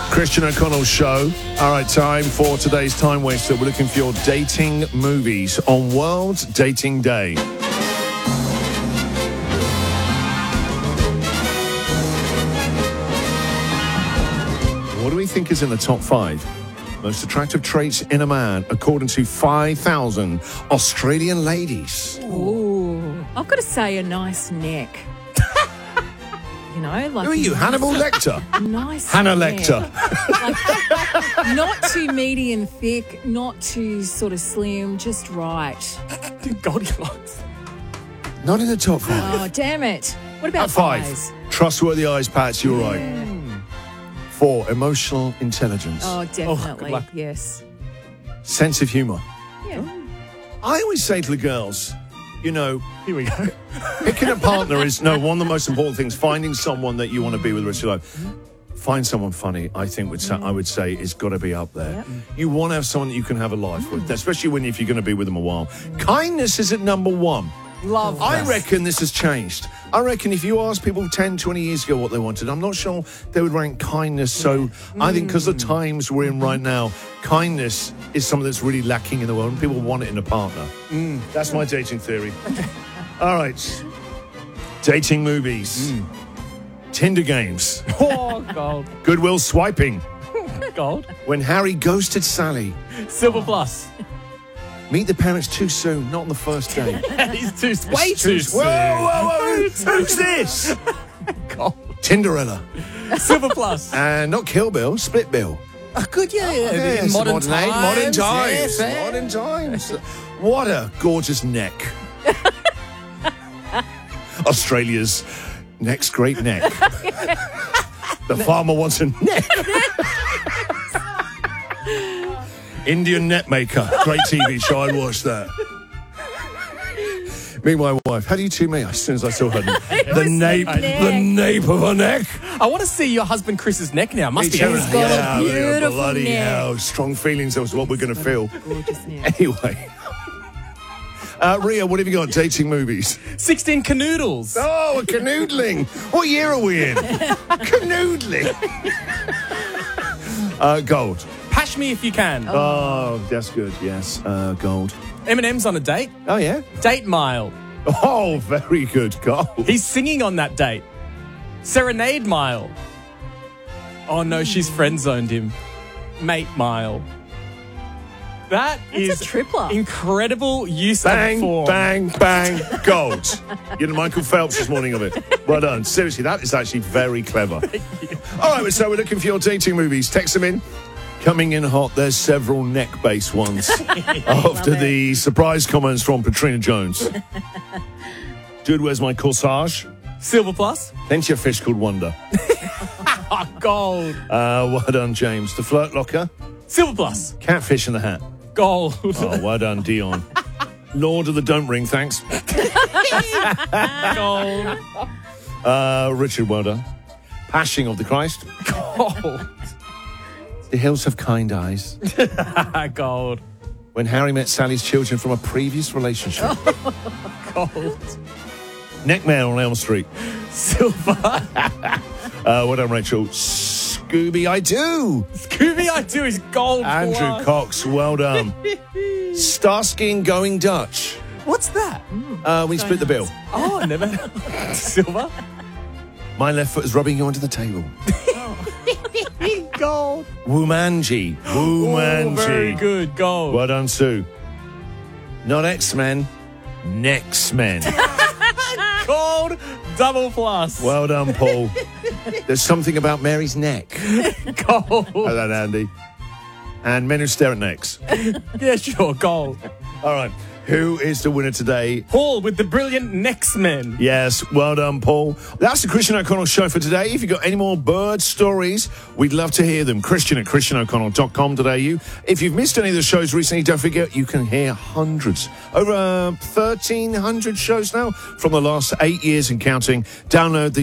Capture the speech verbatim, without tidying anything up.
Christian O'Connell Show. All right, time for today's time waster. We're looking for your dating movies on World Dating Day. What do we think is in the top five most attractive traits in a man, according to five thousand Australian ladies? Ooh, I've got to say a nice neck. You know, like Who are you, Hannibal Lecter? Nice Hannah neck. Lecter. Like, not too meaty and thick, not too sort of slim, just right. Goldilocks. Not in the top five. Oh, damn it. What about At five, eyes? trustworthy eyes, Pat, you're right. Four, emotional intelligence. Oh, good definitely. luck. Yes. Sense of humour. Yeah. I always say to the girls, you know, Here we go. picking a partner is, no, one of the most important things. Finding someone that you want to be with the rest of your life. Find someone funny, I think, would say, I would say, is got to be up there. Yep. You want to have someone that you can have a life with, especially when if you're going to be with them a while. Kindness is at number one. Love I that. reckon this has changed. I reckon if you asked people ten, twenty years ago what they wanted, I'm not sure they would rank kindness. So I think because of the times we're in right now, kindness is something that's really lacking in the world and people want it in a partner. Mm, that's my dating theory. All right. Dating movies. Tinder games. Oh, gold. Goodwill swiping. Gold. When Harry ghosted Sally. Silver plus. Meet the parents too soon, not on the first date. He's too, way too soon. Whoa, whoa, whoa. Who's this? Gold. Tinderella. Silver plus. And not Kill Bill, Split Bill. Oh, good, yeah. yeah. Yes, In modern, age, times. modern times. Yes, eh? Modern times. What a gorgeous neck. Australia's next great neck. The farmer wants a neck. Indian net maker. Great T V show. I watched that. Me and my wife. How do you two meet? As soon as I saw her, the nape, neck. the nape of her neck. I want to see your husband Chris's neck now. Must be He's easy. got a yeah, beautiful bloody neck. hell. Strong feelings. That was what we're going to feel. Gorgeous neck. Anyway. Uh, Ria, what have you got? Dating movies. sixteen canoodles. Oh, a canoodling. What year are we in? Canoodling. uh, gold. Pash me if you can. Oh, that's good. Yes, uh, gold. Eminem's on a date. Oh, yeah? Date mile. Oh, very good. Gold. He's singing on that date. Serenade mile. Oh no, she's friend zoned him. Mate mile. That That's is a tripler. incredible use Bang, of form. bang, bang. Gold. You're the Michael Phelps this morning of it. Well done. Seriously, that is actually very clever. All right, so we're looking for your dating movies. Text them in. Coming in hot, there's several neck-based ones after Love the surprise comments from Katrina Jones. Dude, where's my corsage? Silver plus. Plenty of fish called Wonder. Oh, gold. Uh, well done, James. The Flirt Locker. Silver plus. Catfish in the Hat. Gold. Oh, well done, Dion. Lord of the Don't Ring, thanks. Gold. Uh, Richard, well done. Pashing of the Christ. Gold. The Hills Have Kind Eyes. Gold. When Harry met Sally's children from a previous relationship. Gold. Neckmail on Elm Street. Silver. Uh, well done, Rachel. Scooby, I do. Scooby I do is gold. Andrew plus. Cox, well done. Starsky Going Dutch. What's that? Uh, we split the bill. Oh, never. Silver. My left foot is rubbing you onto the table. Gold. Wumanji. Wumanji. Oh, very good. Gold. Well done, Sue. Not X-Men. Next-Men. Gold. Double plus. Well done, Paul. There's something about Mary's neck. Gold. Hello, that, Andy. And men who stare at necks. Yeah, sure. Gold. All right. Who is the winner today? Paul with the brilliant next men. Yes, well done, Paul. That's the Christian O'Connell Show for today. If you've got any more bird stories, we'd love to hear them. Christian at christian o'connell dot com dot a u. If you've missed any of the shows recently, don't forget you can hear hundreds, over uh, thirteen hundred shows now from the last eight years and counting. Download the